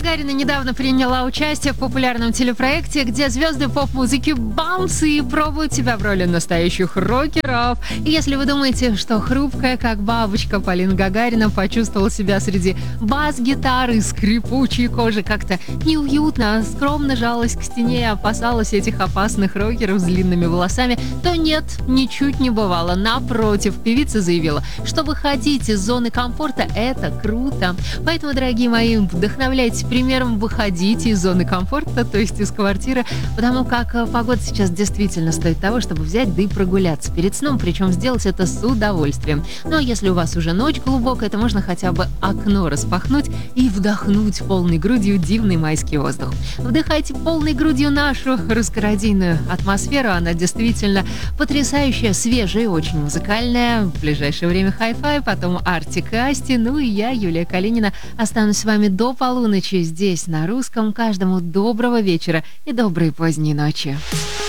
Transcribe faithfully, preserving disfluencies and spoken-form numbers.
Гагарина недавно приняла участие в популярном телепроекте, где звезды поп-музыки Bounce и пробуют себя в роли настоящих рокеров. И если вы думаете, что хрупкая, как бабочка, Полина Гагарина почувствовала себя среди бас-гитары, скрипучей кожи как-то неуютно, скромно жалась к стене и опасалась этих опасных рокеров с длинными волосами, то нет, ничуть не бывало. Напротив, певица заявила, что выходить из зоны комфорта – это круто. Поэтому, дорогие мои, вдохновляйтесь примером, выходите из зоны комфорта, то есть из квартиры, потому как погода сейчас действительно стоит того, чтобы взять да и прогуляться перед сном, причем сделать это с удовольствием. Ну а если у вас уже ночь глубокая, то можно хотя бы окно распахнуть и вдохнуть полной грудью дивный майский воздух. Вдыхайте полной грудью нашу русскородийную атмосферу, она действительно потрясающая, свежая и очень музыкальная. В ближайшее время хай-фай, потом Артик и Асти, ну и я, Юлия Калинина, останусь с вами до полуночи здесь, на русском. Каждому доброго вечера и доброй поздней ночи.